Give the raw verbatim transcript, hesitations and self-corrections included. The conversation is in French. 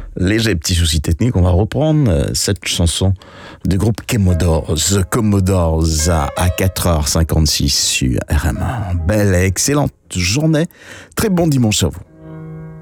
Léger petit souci technique, on va reprendre euh, cette chanson du groupe Commodores, The Commodores à, à quatre heures cinquante-six sur R M un. Belle et excellente journée, très bon dimanche à vous.